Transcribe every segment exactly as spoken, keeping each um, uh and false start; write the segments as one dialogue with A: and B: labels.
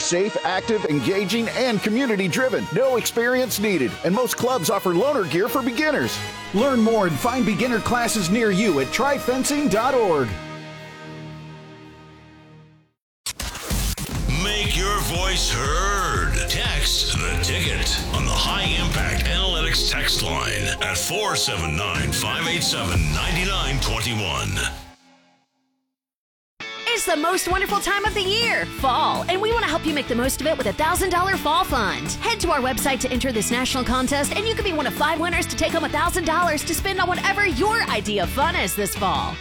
A: safe, active, engaging, and community-driven. No experience needed, and most clubs offer loaner gear for beginners. Learn more and find beginner classes near you at try fencing dot org.
B: Make your voice heard. Text the ticket on the High Impact Analytics text line at four seven nine, five eight seven, nine nine two one.
C: It's the most wonderful time of the year, fall, and we want to help you make the most of it with a one thousand dollars Fall Fund. Head to our website to enter this national contest, and you could be one of five winners to take home one thousand dollars to spend on whatever your idea of fun is this fall.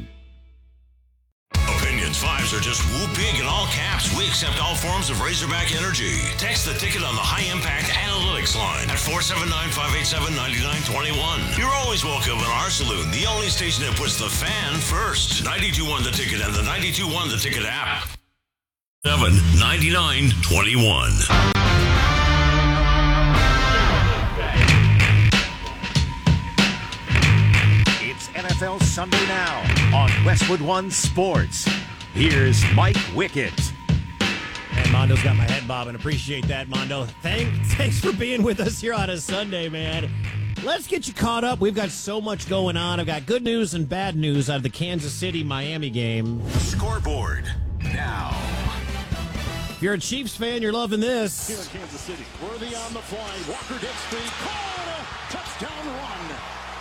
B: Opinions fives are just whoop big in all caps. We accept all forms of Razorback energy. Text the ticket on the High Impact Analytics line at four seven nine, five eight seven, nine nine two one. You're always welcome in our saloon, the only station that puts the fan first. ninety-two point one The Ticket and the ninety-two point one The Ticket app. seven ninety-nine twenty-one.
D: N F L Sunday Now on Westwood One Sports. Here's Mike Wickett.
E: And Mondo's got my head bobbing. Appreciate that, Mondo. Thank, thanks for being with us here on a Sunday, man. Let's get you caught up. We've got so much going on. I've got good news and bad news out of the Kansas City-Miami game.
D: Scoreboard now.
E: If you're a Chiefs fan, you're loving this.
F: Here in Kansas City, Worthy on the fly. Walker gets free. Caught a touchdown run.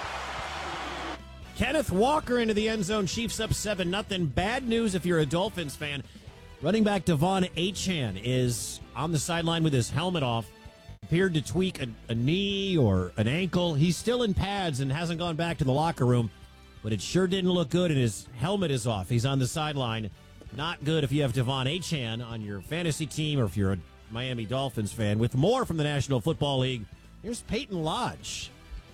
E: Kenneth Walker into the end zone. Chiefs up seven nothing. Bad news if you're a Dolphins fan. Running back Devon Achane is on the sideline with his helmet off. Appeared to tweak a, a knee or an ankle. He's still in pads and hasn't gone back to the locker room. But it sure didn't look good, and his helmet is off. He's on the sideline. Not good if you have Devon Achane on your fantasy team or if you're a Miami Dolphins fan. With more from the National Football League, here's Peyton Lodge.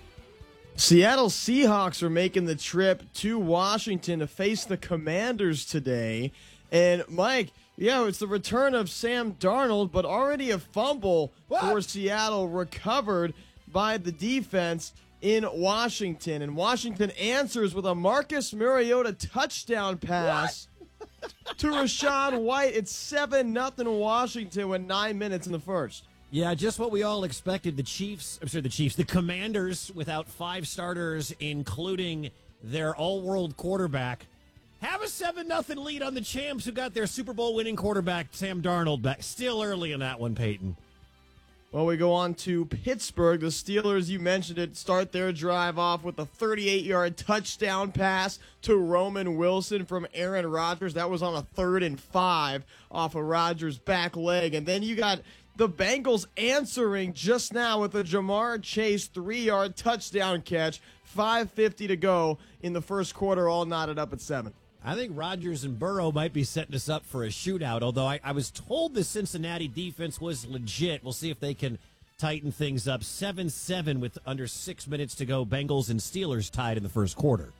G: Seattle Seahawks are making the trip to Washington to face the Commanders today. And, Mike, yeah, it's the return of Sam Darnold, but already a fumble what? for Seattle recovered by the defense in Washington. And Washington answers with a Marcus Mariota touchdown pass to Rachaad White. It's seven nothing Washington with nine minutes in the first.
E: Yeah, just what we all expected. The Chiefs, I'm sorry, the Chiefs, the Commanders, without five starters, including their all-world quarterback, have a seven nothing lead on the champs who got their Super Bowl winning quarterback, Sam Darnold, back. Still early in that one, Peyton.
G: Well, we go on to Pittsburgh. The Steelers, you mentioned it, start their drive off with a thirty-eight yard touchdown pass to Roman Wilson from Aaron Rodgers. That was on a third and five off of Rodgers' back leg. And then you got the Bengals answering just now with a Jamar Chase three yard touchdown catch. five fifty to go in the first quarter, all knotted up at seven.
E: I think Rodgers and Burrow might be setting us up for a shootout, although I, I was told the Cincinnati defense was legit. We'll see if they can tighten things up. seven seven with under six minutes to go. Bengals and Steelers tied in the first quarter.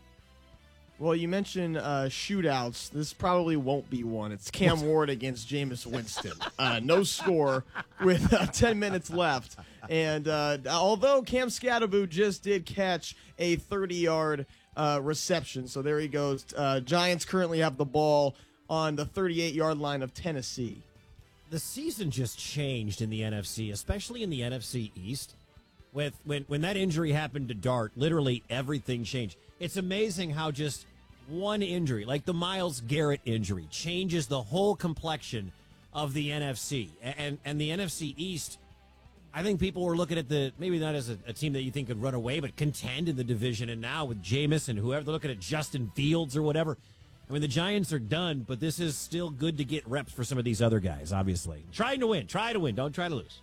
G: Well, you mentioned uh, shootouts. This probably won't be one. It's Cam Ward against Jameis Winston. Uh, no score with uh, ten minutes left. And uh, although Cam Scatterbo just did catch a thirty yard uh, reception, so there he goes. Uh, Giants currently have the ball on the thirty-eight yard line of Tennessee.
E: The season just changed in the N F C, especially in the N F C East. With when, when that injury happened to Dart, literally everything changed. It's amazing how just one injury, like the Myles Garrett injury, changes the whole complexion of the N F C. And and the N F C East, I think people were looking at the, maybe not as a, a team that you think could run away, but contend in the division. And now with Jameis and whoever, they're looking at Justin Fields or whatever. I mean, the Giants are done, but this is still good to get reps for some of these other guys, obviously. Trying to win. Try to win. Don't try to lose.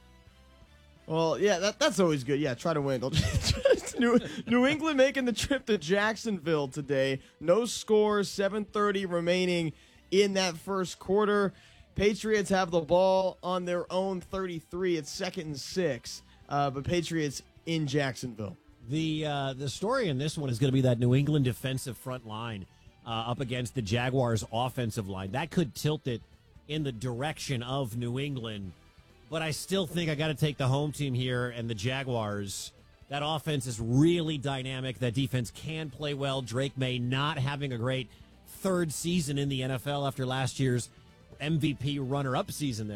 G: Well, yeah, that, that's always good. Yeah, try to win. New, New England making the trip to Jacksonville today. No score, seven thirty remaining in that first quarter. Patriots have the ball on their own thirty-three. It's second and six, uh, but Patriots in Jacksonville.
E: The uh, the story in this one is going to be that New England defensive front line uh, up against the Jaguars' offensive line. That could tilt it in the direction of New England. But I still think I got to take the home team here and the Jaguars. That offense is really dynamic. That defense can play well. Drake May not having a great third season in the N F L after last year's M V P runner-up season that he had.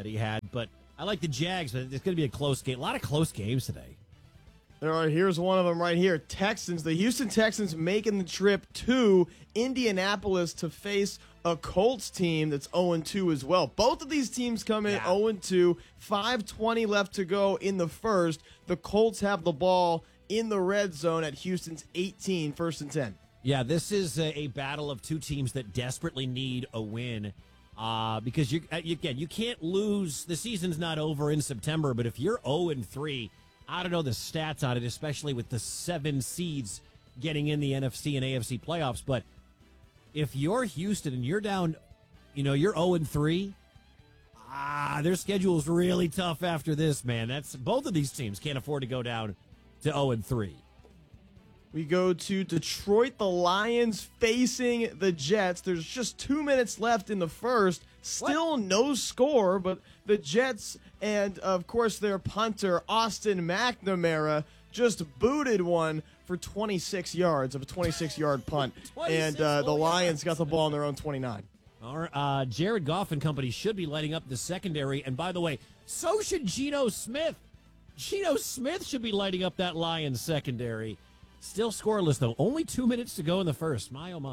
E: but I like the Jags, but it's going to be a close game. A lot of close games today.
G: All right, here's one of them right here. Texans, the Houston Texans making the trip to Indianapolis to face a Colts team that's oh and two as well. Both of these teams come in yeah. oh and two, five twenty left to go in the first. The Colts have the ball in the red zone at Houston's eighteen, first and ten.
E: Yeah, this is a, a battle of two teams that desperately need a win uh, because, you, again, you can't lose. The season's not over in September, but if you're oh and three, I don't know the stats on it, especially with the seven seeds getting in the N F C and A F C playoffs. But if you're Houston and you're down, you know, you're oh and three, ah, their schedule's really tough after this, man. That's both of these teams can't afford to go down to oh and three.
G: We go to Detroit, the Lions facing the Jets. There's just two minutes left in the first. Still what? No score, but the Jets and, of course, their punter, Austin McNamara, just booted one for twenty-six yards of a twenty-six-yard punt. and uh, the Lions got the ball on their own twenty-nine.
E: All right, uh, Jared Goff and company should be lighting up the secondary. And, by the way, so should Geno Smith. Geno Smith should be lighting up that Lions secondary. Still scoreless, though. Only two minutes to go in the first. My, oh, my.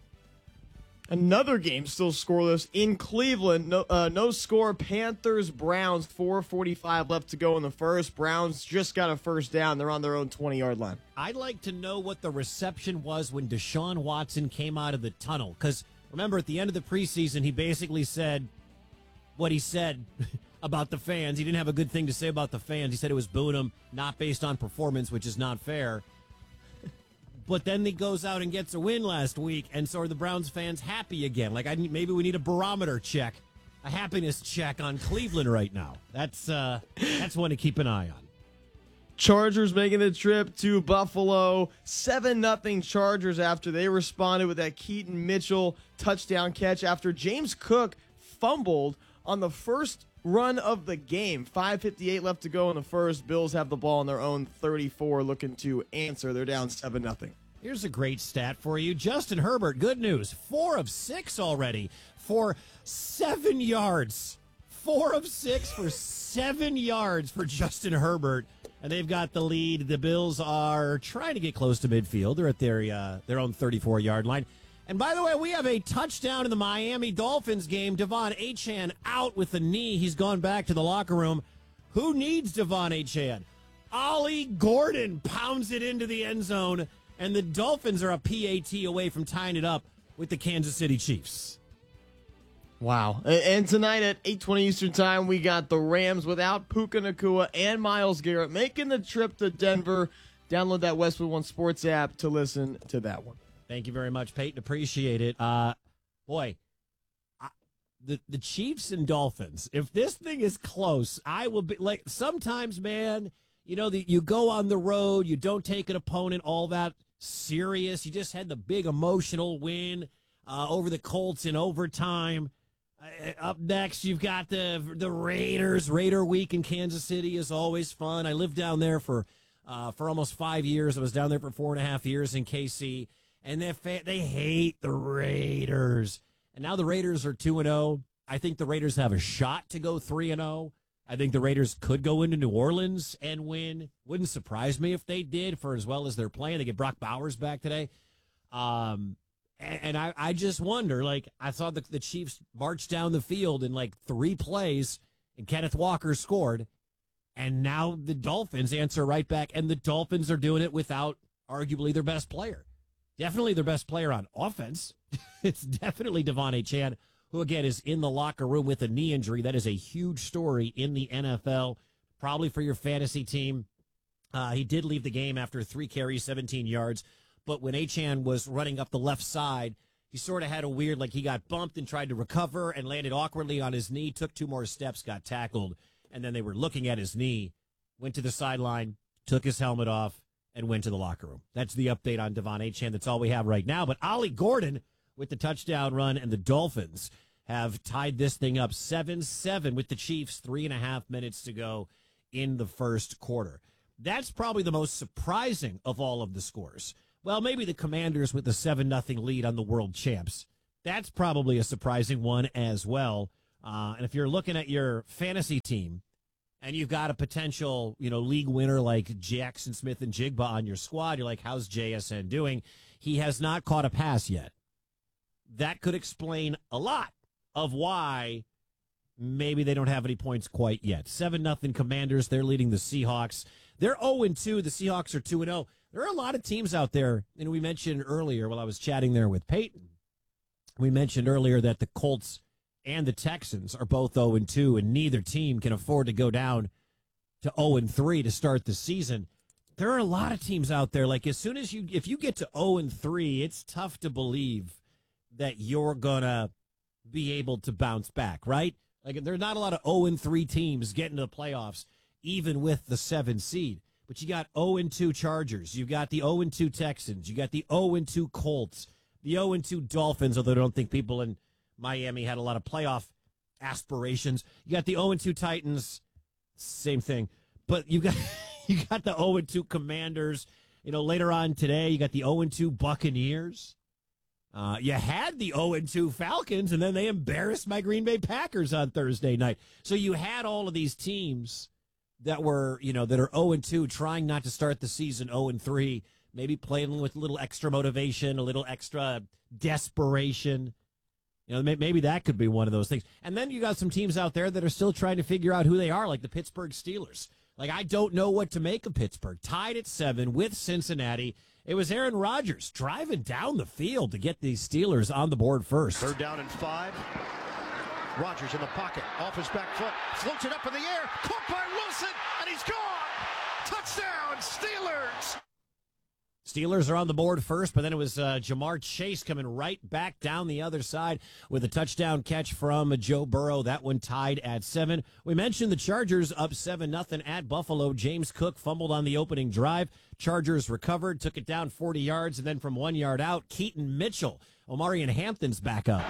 G: Another game still scoreless in Cleveland. No, uh, no score. Panthers, Browns, four forty-five left to go in the first. Browns just got a first down. They're on their own twenty-yard line.
E: I'd like to know what the reception was when Deshaun Watson came out of the tunnel. Because, remember, at the end of the preseason, he basically said what he said about the fans. He didn't have a good thing to say about the fans. He said it was booing them, not based on performance, which is not fair. But then he goes out and gets a win last week, and so are the Browns fans happy again? Like, I maybe we need a barometer check, a happiness check on Cleveland right now. That's uh, that's one to keep an eye on.
G: Chargers making the trip to Buffalo. seven nothing Chargers after they responded with that Keaton Mitchell touchdown catch after James Cook fumbled on the first run of the game. five fifty-eight left to go in the first. Bills have the ball on their own thirty-four, looking to answer. They're down seven nothing.
E: Here's a great stat for you. Justin Herbert, good news. Four of six already for seven yards. Four of six for seven yards for Justin Herbert. And they've got the lead. The Bills are trying to get close to midfield. They're at their, uh, their own thirty-four-yard line. And by the way, we have a touchdown in the Miami Dolphins game. Devon Achane out with a knee. He's gone back to the locker room. Who needs Devon Achane? Ollie Gordon pounds it into the end zone, and the Dolphins are a P A T away from tying it up with the Kansas City Chiefs.
G: Wow. And tonight at eight twenty Eastern Time, we got the Rams without Puka Nacua and Myles Garrett making the trip to Denver. Download that Westwood One Sports app to listen to that one.
E: Thank you very much, Peyton. Appreciate it. Uh, boy, I, the the Chiefs and Dolphins. If this thing is close, I will be like. Sometimes, man, you know, the, you go on the road, you don't take an opponent all that serious. You just had the big emotional win uh, over the Colts in overtime. Uh, up next, you've got the the Raiders. Raider week in Kansas City is always fun. I lived down there for uh, for almost five years. I was down there for four and a half years in K C. And they they hate the Raiders. And now the Raiders are two and oh. I think the Raiders have a shot to go three and oh. I think the Raiders could go into New Orleans and win. Wouldn't surprise me if they did, for as well as they're playing. They get Brock Bowers back today. Um, and, and I, I just wonder, like, I saw the, the Chiefs march down the field in, like, three plays, and Kenneth Walker scored. And now the Dolphins answer right back, and the Dolphins are doing it without arguably their best player. Definitely their best player on offense. It's definitely Devon Achane, who, again, is in the locker room with a knee injury. That is a huge story in the N F L, probably for your fantasy team. Uh, he did leave the game after three carries, seventeen yards. But when Achane was running up the left side, he sort of had a weird, like he got bumped and tried to recover and landed awkwardly on his knee, took two more steps, got tackled, and then they were looking at his knee, went to the sideline, took his helmet off, and went to the locker room. That's the update on Devon Achane. That's all we have right now. But Ollie Gordon with the touchdown run, and the Dolphins have tied this thing up seven seven with the Chiefs, three and a half minutes to go in the first quarter. That's probably the most surprising of all of the scores. Well, maybe the Commanders with the seven nothing lead on the world champs. That's probably a surprising one as well. Uh, and if you're looking at your fantasy team and you've got a potential, you know, league winner like Jackson Smith and Jigba on your squad, you're like, how's J S N doing? He has not caught a pass yet. That could explain a lot of why maybe they don't have any points quite yet. seven nothing Commanders. They're leading the Seahawks. They're oh and two. The Seahawks are two and oh. There are a lot of teams out there, and we mentioned earlier while I was chatting there with Peyton, we mentioned earlier that the Colts and the Texans are both oh and two, and neither team can afford to go down to oh and three to start the season. There are a lot of teams out there, like as soon as you, if you get to oh and three, it's tough to believe that you're going to be able to bounce back, right? Like there's not a lot of oh and three teams getting to the playoffs, even with the seven seed. But you got oh and two Chargers, you got the oh and two Texans, you got the oh and two Colts, the oh and two Dolphins, although I don't think people in Miami had a lot of playoff aspirations. You got the oh and two Titans, same thing. But you got you got the oh and two Commanders. You know, later on today, you got the oh and two Buccaneers. Uh, you had the oh and two Falcons, and then they embarrassed my Green Bay Packers on Thursday night. So you had all of these teams that were, you know, that are oh and two, trying not to start the season oh and three, maybe playing with a little extra motivation, a little extra desperation. You know, maybe that could be one of those things. And then you got some teams out there that are still trying to figure out who they are, like the Pittsburgh Steelers. Like, I don't know what to make of Pittsburgh. Tied at seven with Cincinnati. It was Aaron Rodgers driving down the field to get these Steelers on the board first.
F: Third down and five. Rodgers in the pocket, off his back foot, floats it up in the air, caught by Wilson, and he's gone! Touchdown, Steelers!
E: Steelers are on the board first, but then it was uh, Jamar Chase coming right back down the other side with a touchdown catch from Joe Burrow. That one tied at seven. We mentioned the Chargers up seven nothing at Buffalo. James Cook fumbled on the opening drive. Chargers recovered, took it down forty yards, and then from one yard out, Keaton Mitchell. Omarion Hampton's back up.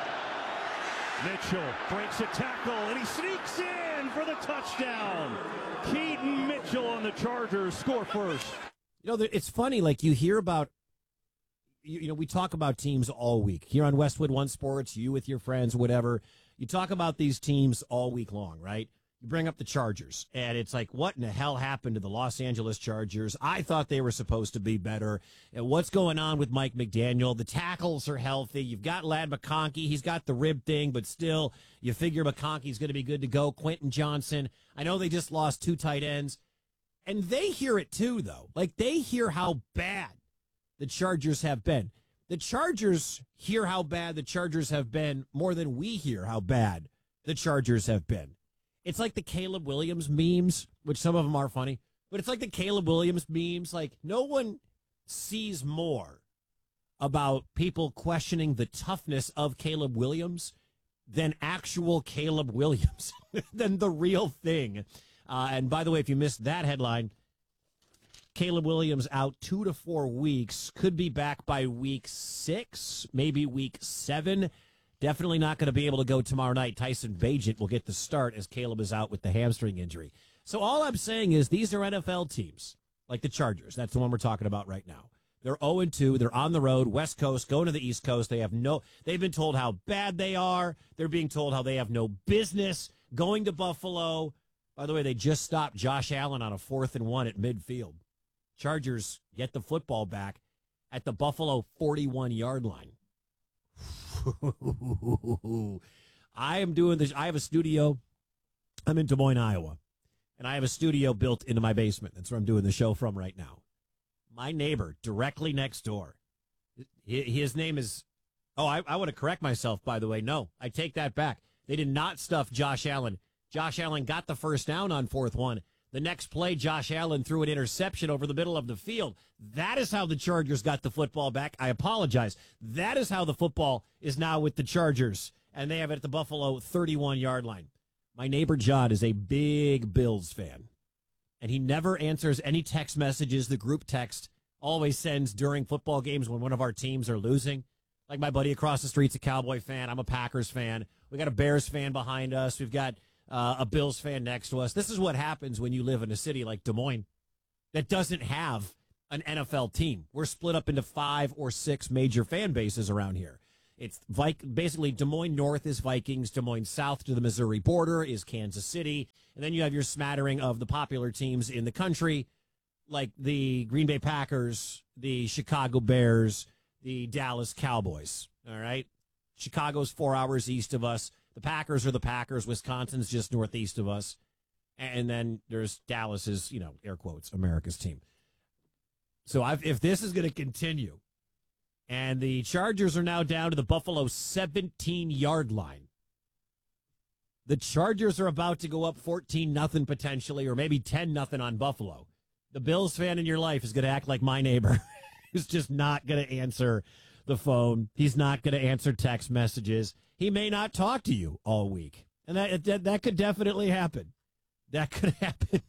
H: Mitchell breaks a tackle, and he sneaks in for the touchdown. Keaton Mitchell on the Chargers score first.
E: You know, it's funny, like you hear about, you, you know, we talk about teams all week. Here on Westwood One Sports, you with your friends, whatever. You talk about these teams all week long, right? You bring up the Chargers, and it's like, what in the hell happened to the Los Angeles Chargers? I thought they were supposed to be better. And what's going on with Mike McDaniel? The tackles are healthy. You've got Ladd McConkey. He's got the rib thing, but still, you figure McConkey's going to be good to go. Quentin Johnson. I know they just lost two tight ends. And they hear it too, though. Like, they hear how bad the Chargers have been. The Chargers hear how bad the Chargers have been more than we hear how bad the Chargers have been. It's like the Caleb Williams memes, which some of them are funny, but it's like the Caleb Williams memes. Like, no one sees more about people questioning the toughness of Caleb Williams than actual Caleb Williams, than the real thing. Uh, and by the way, if you missed that headline, Caleb Williams out two to four weeks, could be back by week six, maybe week seven. Definitely not going to be able to go tomorrow night. Tyson Bagent will get the start as Caleb is out with the hamstring injury. So all I'm saying is these are N F L teams, like the Chargers. That's the one we're talking about right now. They're oh and two. They're on the road, West Coast, going to the East Coast. They have no. They've been told how bad they are. They're being told how they have no business going to Buffalo. By the way, they just stopped Josh Allen on a fourth and one at midfield. Chargers get the football back at the Buffalo forty-one-yard line. I am doing this. I have a studio. I'm in Des Moines, Iowa, and I have a studio built into my basement. That's where I'm doing the show from right now. My neighbor directly next door, his name is, oh, I, I want to correct myself, by the way. No, I take that back. They did not stuff Josh Allen. Josh Allen got the first down on fourth one. The next play, Josh Allen threw an interception over the middle of the field. That is how the Chargers got the football back. I apologize. That is how the football is now with the Chargers, and they have it at the Buffalo thirty-one-yard line. My neighbor John is a big Bills fan, and he never answers any text messages the group text always sends during football games when one of our teams are losing. Like my buddy across the street's a Cowboy fan. I'm a Packers fan. We got a Bears fan behind us. We've got Uh, a Bills fan next to us. This is what happens when you live in a city like Des Moines that doesn't have an N F L team. We're split up into five or six major fan bases around here. It's Vic- basically Des Moines North is Vikings, Des Moines South to the Missouri border is Kansas City, and then you have your smattering of the popular teams in the country, like the Green Bay Packers, the Chicago Bears, the Dallas Cowboys. All right, Chicago's four hours east of us. The Packers are the Packers. Wisconsin's just northeast of us, and then there's Dallas's, you know, air quotes, America's team. So I've, if this is going to continue. And the Chargers are now down to the Buffalo seventeen-yard line. The Chargers are about to go up fourteen nothing potentially, or maybe ten nothing on Buffalo. The Bills fan in your life is going to act like my neighbor, who's just not going to answer the phone. He's not going to answer text messages. He may not talk to you all week. And that that, that could definitely happen. That could happen.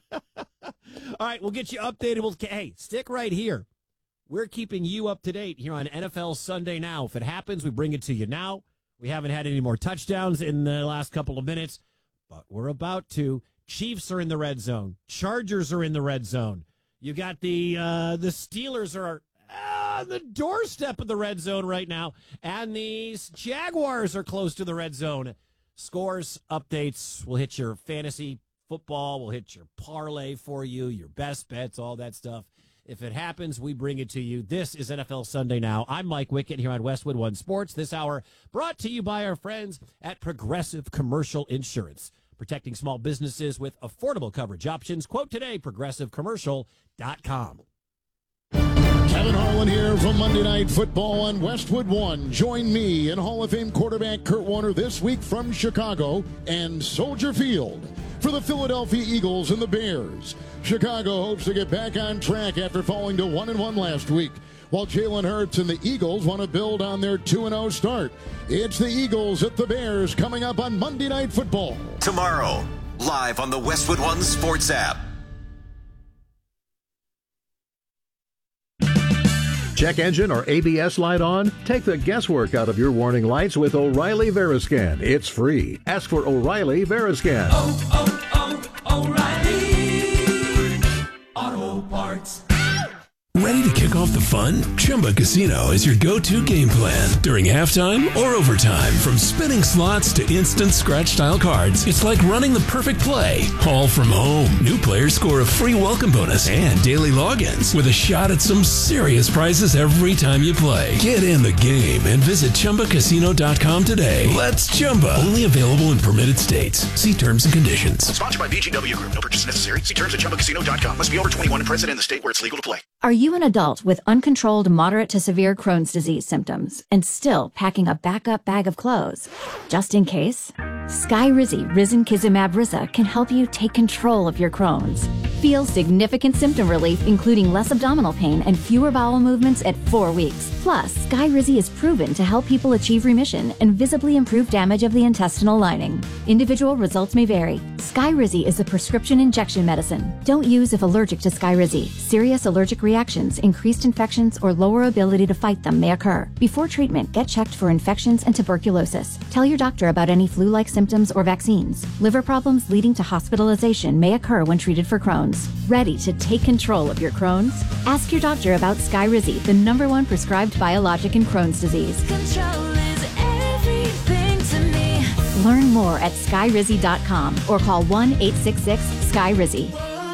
E: All right, we'll get you updated. We'll, hey, stick right here. We're keeping you up to date here on N F L Sunday Now. If it happens, we bring it to you now. We haven't had any more touchdowns in the last couple of minutes, but we're about to. Chiefs are in the red zone. Chargers are in the red zone. You got the uh, the Steelers are on the doorstep of the red zone right now, and the Jaguars are close to the red zone. Scores, updates. We'll hit your fantasy football. We'll hit your parlay for you, your best bets, all that stuff. If it happens, we bring it to you. This is N F L Sunday Now. I'm Mike Wickett here on Westwood One Sports. This hour brought to you by our friends at Progressive Commercial Insurance, protecting small businesses with affordable coverage options. Quote today, progressive commercial dot com.
I: Kevin Harlan here from Monday Night Football on Westwood One. Join me and Hall of Fame quarterback Kurt Warner this week from Chicago and Soldier Field for the Philadelphia Eagles and the Bears. Chicago hopes to get back on track after falling to one and one last week, while Jalen Hurts and the Eagles want to build on their two and oh start. It's the Eagles at the Bears coming up on Monday Night Football.
J: Tomorrow, live on the Westwood One Sports app.
D: Check engine or A B S light on? Take the guesswork out of your warning lights with O'Reilly Veriscan. It's free. Ask for O'Reilly Veriscan.
K: Oh, oh, oh, O'Reilly Auto Parts.
L: Ready to kick off the fun? Chumba Casino is your go-to game plan. During halftime or overtime, from spinning slots to instant scratch-style cards, it's like running the perfect play, all from home. New players score a free welcome bonus and daily logins with a shot at some serious prizes every time you play. Get in the game and visit Chumba Casino dot com today. Let's Chumba. Only available in permitted states. See terms and conditions.
M: Sponsored by B G W Group. No purchase necessary. See terms at Chumba Casino dot com. Must be over twenty-one and present in the state where it's legal to play.
N: Are you an adult with uncontrolled moderate to severe Crohn's disease symptoms and still packing a backup bag of clothes? Just in case, Skyrizi Risankizumab Risa can help you take control of your Crohn's. Feel significant symptom relief, including less abdominal pain and fewer bowel movements at four weeks. Plus, Skyrizi is proven to help people achieve remission and visibly improve damage of the intestinal lining. Individual results may vary. Skyrizi is a prescription injection medicine. Don't use if allergic to Skyrizi. Serious allergic reactions, increased infections, or lower ability to fight them may occur. Before treatment, get checked for infections and tuberculosis. Tell your doctor about any flu-like symptoms or vaccines. Liver problems leading to hospitalization may occur when treated for Crohn's. Ready to take control of your Crohn's? Ask your doctor about Skyrizi, the number one prescribed biologic in Crohn's disease.
K: Control is everything to me.
N: Learn more at Skyrizi dot com or call one eight six six Sky Rizi.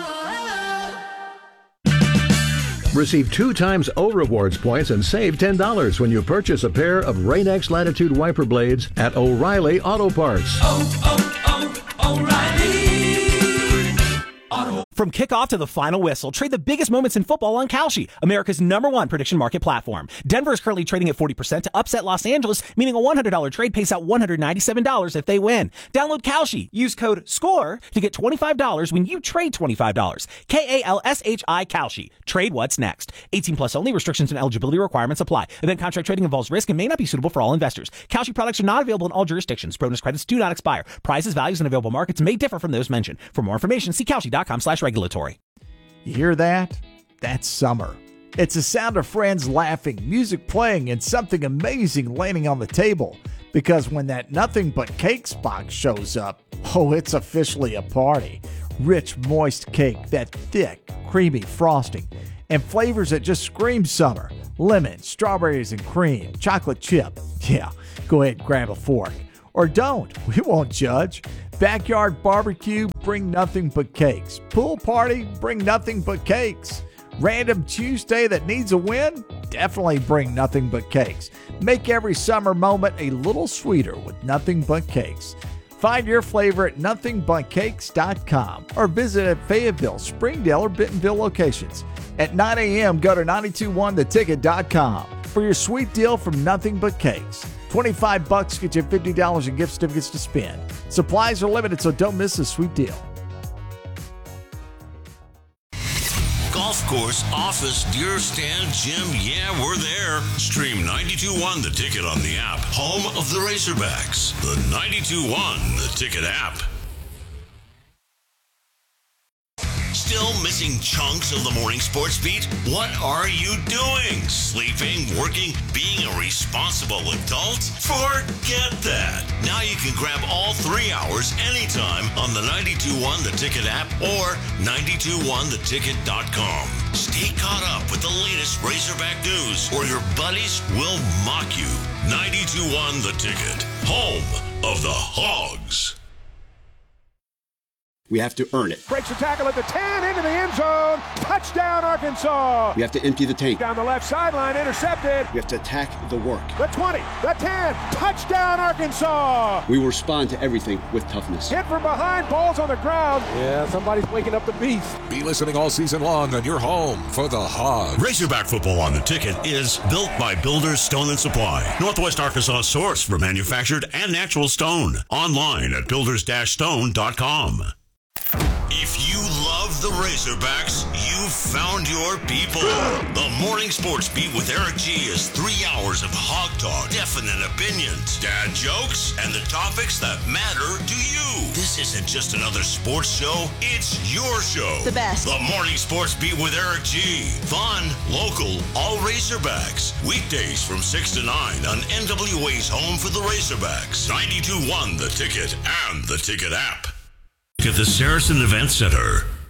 D: Receive two times O Rewards points and save ten dollars when you purchase a pair of Rain-X Latitude wiper blades at O'Reilly Auto Parts.
K: Oh, oh, O'Reilly Auto.
O: From kickoff to the final whistle, trade the biggest moments in football on Kalshi, America's number one prediction market platform. Denver is currently trading at forty percent to upset Los Angeles, meaning a one hundred dollars trade pays out one hundred ninety-seven dollars if they win. Download Kalshi. Use code SCORE to get twenty-five dollars when you trade twenty-five dollars. K A L S H I Kalshi. Trade what's next. eighteen plus only. Restrictions and eligibility requirements apply. Event contract trading involves risk and may not be suitable for all investors. Kalshi products are not available in all jurisdictions. Bonus credits do not expire. Prices, values, and available markets may differ from those mentioned. For more information, see Kalshi dot com slash regulatory.
P: You hear that? That's summer. It's the sound of friends laughing, music playing, and something amazing landing on the table. Because when that Nothing But Cakes box shows up, oh, it's officially a party. Rich, moist cake, that thick, creamy frosting, and flavors that just scream summer. Lemon, strawberries and cream, chocolate chip. Yeah, go ahead and grab a fork. Or don't, we won't judge. Backyard barbecue, bring nothing but cakes. Pool party, bring nothing but cakes. Random Tuesday that needs a win? Definitely bring nothing but cakes. Make every summer moment a little sweeter with nothing but cakes. Find your flavor at nothing but cakes dot com or visit at Fayetteville, Springdale, or Bentonville locations. At nine a.m., go to nine two one the ticket dot com for your sweet deal from Nothing But Cakes. twenty-five bucks get you fifty dollars in gift certificates to spend. Supplies are limited, so don't miss this sweet deal.
B: Golf course, office, deer stand, gym, yeah, we're there. Stream ninety-two point one The Ticket on the app. Home of the Razorbacks. The ninety-two point one The Ticket app. Still missing chunks of the morning sports beat? What are you doing? Sleeping, working, being a responsible adult? Forget that. Now you can grab all three hours anytime on the ninety-two point one The Ticket app or ninety-two one the ticket dot com. Stay caught up with the latest Razorback news or your buddies will mock you. ninety-two point one The Ticket, home of the Hogs.
Q: We have to earn it.
R: Breaks the tackle at the ten, into the end zone. Touchdown, Arkansas.
Q: We have to empty the tank.
R: Down the left sideline, intercepted.
Q: We have to attack the work.
R: The twenty, the ten, touchdown, Arkansas.
Q: We will respond to everything with toughness.
R: Hit from behind, balls on the ground. Yeah, somebody's waking up the beast.
S: Be listening all season long on your home for the Hogs.
B: Razorback football on the Ticket is built by Builders Stone and Supply, Northwest Arkansas source for manufactured and natural stone. Online at builders dash stone dot com. If you love the Razorbacks, you've found your people. The Morning Sports Beat with Eric G is three hours of hog talk, definite opinions, dad jokes, and the topics that matter to you. This isn't just another sports show, it's your show.
T: The best.
B: The Morning Sports Beat with Eric G. Fun, local, all Razorbacks. Weekdays from six to nine on N W A's home for the Razorbacks. ninety-two point one The Ticket and the Ticket app. At the Saracen Event Center.